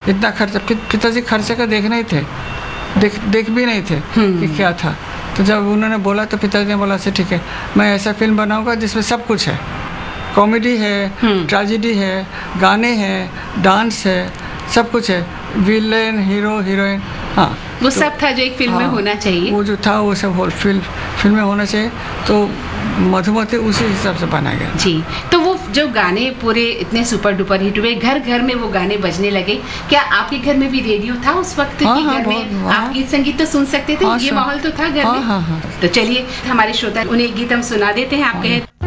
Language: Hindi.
इतना खर्चा, पिताजी खर्चे का देख नहीं थे, देख भी नहीं थे कि क्या था। तो जब उन्होंने बोला तो पिताजी ने बोला अच्छा ठीक है, मैं ऐसा फिल्म बनाऊंगा जिसमें सब कुछ है, कॉमेडी है, ट्रेजेडी है, गाने हैं, डांस है, सब कुछ है, विलेन, हीरो, हीरोइन, हाँ वो सब था जो एक फिल्म में होना चाहिए। वो जो था वो सब फिल्म में होना चाहिए। तो मधुमती उसी हिसाब से बना गया जी। तो वो जो गाने पूरे इतने सुपर डुपर हिट हुए, घर घर में वो गाने बजने लगे, क्या आपके घर में भी रेडियो था उस वक्त कि घर में आप गीत संगीत तो सुन सकते थे? ये माहौल तो था घर में। हाँ। तो चलिए हमारे श्रोता उन्हें गीत हम सुना देते हैं, आप कहें